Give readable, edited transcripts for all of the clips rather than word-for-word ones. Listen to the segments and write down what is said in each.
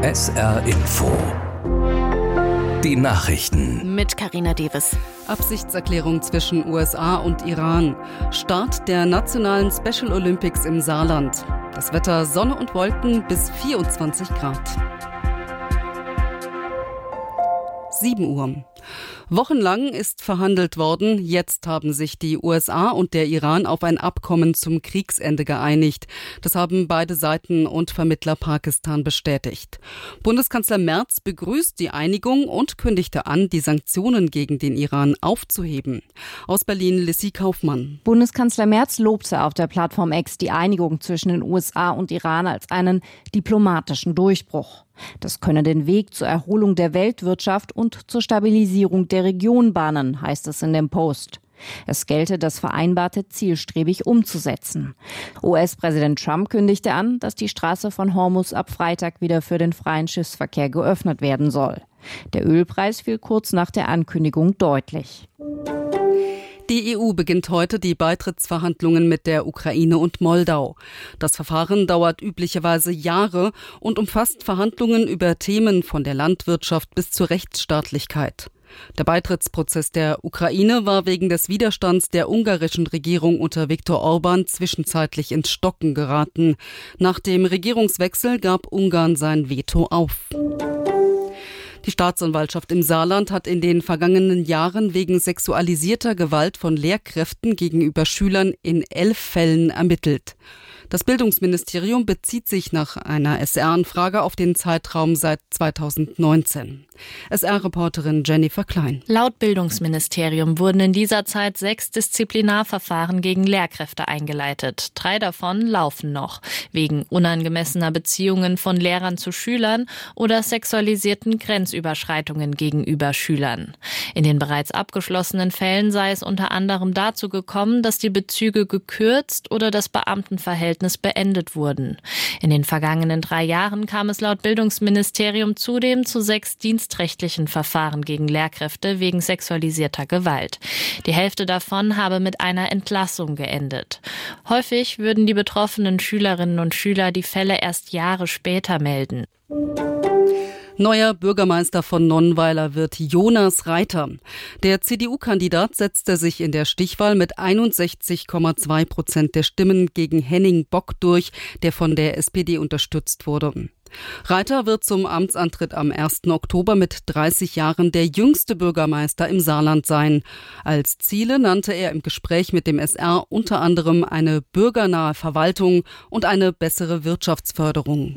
SR Info. Die Nachrichten. Mit Carina Deves. Absichtserklärung zwischen USA und Iran. Start der nationalen Special Olympics im Saarland. Das Wetter Sonne und Wolken bis 24 Grad. 7 Uhr. Wochenlang ist verhandelt worden. Jetzt haben sich die USA und der Iran auf ein Abkommen zum Kriegsende geeinigt. Das haben beide Seiten und Vermittler Pakistan bestätigt. Bundeskanzler Merz begrüßt die Einigung und kündigte an, die Sanktionen gegen den Iran aufzuheben. Aus Berlin Lissy Kaufmann. Bundeskanzler Merz lobte auf der Plattform X die Einigung zwischen den USA und Iran als einen diplomatischen Durchbruch. Das könne den Weg zur Erholung der Weltwirtschaft und zur Stabilisierung der Region bahnen, heißt es in dem Post. Es gelte, das Vereinbarte zielstrebig umzusetzen. US-Präsident Trump kündigte an, dass die Straße von Hormuz ab Freitag wieder für den freien Schiffsverkehr geöffnet werden soll. Der Ölpreis fiel kurz nach der Ankündigung deutlich. Die EU beginnt heute die Beitrittsverhandlungen mit der Ukraine und Moldau. Das Verfahren dauert üblicherweise Jahre und umfasst Verhandlungen über Themen von der Landwirtschaft bis zur Rechtsstaatlichkeit. Der Beitrittsprozess der Ukraine war wegen des Widerstands der ungarischen Regierung unter Viktor Orban zwischenzeitlich ins Stocken geraten. Nach dem Regierungswechsel gab Ungarn sein Veto auf. Die Staatsanwaltschaft im Saarland hat in den vergangenen Jahren wegen sexualisierter Gewalt von Lehrkräften gegenüber Schülern in 11 Fällen ermittelt. Das Bildungsministerium bezieht sich nach einer SR-Anfrage auf den Zeitraum seit 2019. SR-Reporterin Jennifer Klein. Laut Bildungsministerium wurden in dieser Zeit 6 Disziplinarverfahren gegen Lehrkräfte eingeleitet. 3 davon laufen noch, wegen unangemessener Beziehungen von Lehrern zu Schülern oder sexualisierten Grenzüberschreitungen gegenüber Schülern. In den bereits abgeschlossenen Fällen sei es unter anderem dazu gekommen, dass die Bezüge gekürzt oder das Beamtenverhältnis beendet wurden. In den vergangenen 3 Jahren kam es laut Bildungsministerium zudem zu 6 dienstrechtlichen Verfahren gegen Lehrkräfte wegen sexualisierter Gewalt. Die Hälfte davon habe mit einer Entlassung geendet. Häufig würden die betroffenen Schülerinnen und Schüler die Fälle erst Jahre später melden. Neuer Bürgermeister von Nonnweiler wird Jonas Reiter. Der CDU-Kandidat setzte sich in der Stichwahl mit 61,2% der Stimmen gegen Henning Bock durch, der von der SPD unterstützt wurde. Reiter wird zum Amtsantritt am 1. Oktober mit 30 Jahren der jüngste Bürgermeister im Saarland sein. Als Ziele nannte er im Gespräch mit dem SR unter anderem eine bürgernahe Verwaltung und eine bessere Wirtschaftsförderung.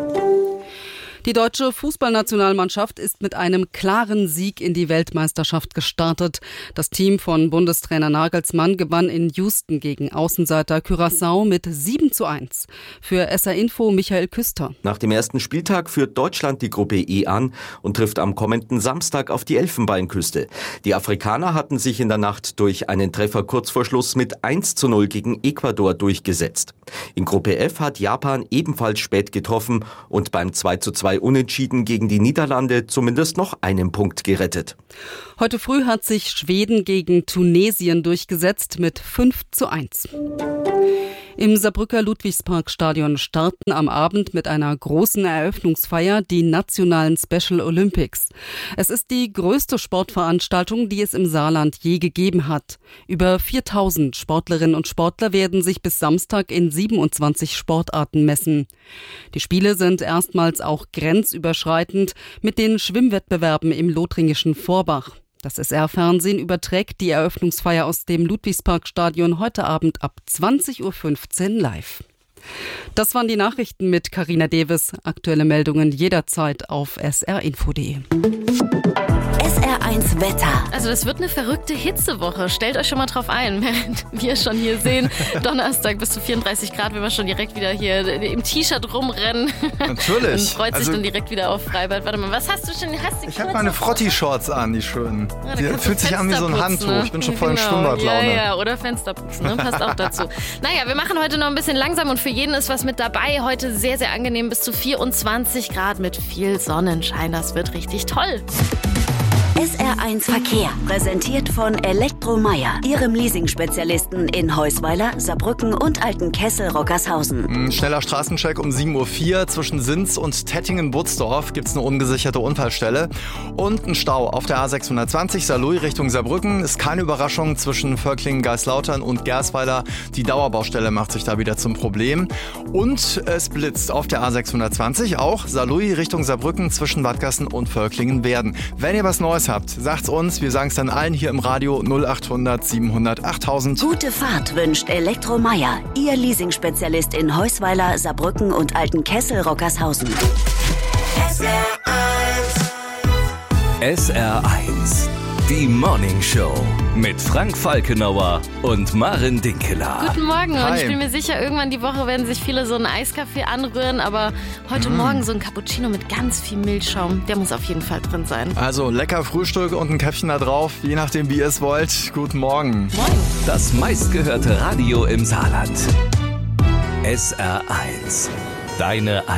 Die deutsche Fußballnationalmannschaft ist mit einem klaren Sieg in die Weltmeisterschaft gestartet. Das Team von Bundestrainer Nagelsmann gewann in Houston gegen Außenseiter Curaçao mit 7:1. Für SR Info Michael Küster. Nach dem ersten Spieltag führt Deutschland die Gruppe E an und trifft am kommenden Samstag auf die Elfenbeinküste. Die Afrikaner hatten sich in der Nacht durch einen Treffer kurz vor Schluss mit 1:0 gegen Ecuador durchgesetzt. In Gruppe F hat Japan ebenfalls spät getroffen und beim 2:2 Unentschieden gegen die Niederlande zumindest noch einen Punkt gerettet. Heute früh hat sich Schweden gegen Tunesien durchgesetzt mit 5:1. Im Saarbrücker Ludwigsparkstadion starten am Abend mit einer großen Eröffnungsfeier die nationalen Special Olympics. Es ist die größte Sportveranstaltung, die es im Saarland je gegeben hat. Über 4.000 Sportlerinnen und Sportler werden sich bis Samstag in 27 Sportarten messen. Die Spiele sind erstmals auch grenzüberschreitend mit den Schwimmwettbewerben im lothringischen Vorbach. Das SR-Fernsehen überträgt die Eröffnungsfeier aus dem Ludwigsparkstadion heute Abend ab 20:15 Uhr live. Das waren die Nachrichten mit Carina Deves. Aktuelle Meldungen jederzeit auf srinfo.de. SR1 Wetter. Also das wird eine verrückte Hitzewoche. Stellt euch schon mal drauf ein. Während wir schon hier sehen, Donnerstag bis zu 34 Grad, wenn wir schon direkt wieder hier im T-Shirt rumrennen. Natürlich. Und freut sich dann direkt wieder auf Freibad. Warte mal, was hast du schon? Ich habe meine Frotti-Shorts an, die schönen. Ja, die fühlt sich an wie so ein Handtuch. Ne? Ich bin schon voll in Schwimmbadlaune. Ja, oder Fenster putzen, ne? Passt auch dazu. Naja, wir machen heute noch ein bisschen langsam und für jeden ist was mit dabei. Heute sehr, sehr angenehm bis zu 24 Grad mit viel Sonnenschein. Das wird richtig toll. SR1 Verkehr, präsentiert von Elektromeier, Ihrem Leasing-Spezialisten in Heusweiler, Saarbrücken und Altenkessel-Rockershausen. Schneller Straßencheck um 7.04 Uhr. Zwischen Sins und Tettingen-Butzdorf gibt es eine ungesicherte Unfallstelle. Und ein Stau auf der A620 Saarlouis Richtung Saarbrücken. Ist keine Überraschung zwischen Völklingen-Geislautern und Gersweiler. Die Dauerbaustelle macht sich da wieder zum Problem. Und es blitzt auf der A620 auch Saarlouis Richtung Saarbrücken zwischen Wattgassen und Völklingen-Werden. Wenn ihr was Neues habt, sagt's uns. Wir sagen es dann allen hier im Radio 0800 700 8000. Gute Fahrt wünscht Elektromeier, Ihr Leasing-Spezialist in Heusweiler, Saarbrücken und Altenkessel-Rockershausen. SR1, die Morning Show mit Frank Falkenauer und Maren Dinkeler. Guten Morgen. Hi. Und ich bin mir sicher, irgendwann die Woche werden sich viele so einen Eiskaffee anrühren, aber heute Morgen so ein Cappuccino mit ganz viel Milchschaum, der muss auf jeden Fall drin sein. Also lecker Frühstück und ein Käffchen da drauf, je nachdem wie ihr es wollt. Guten Morgen. Das meistgehörte Radio im Saarland. SR1, deine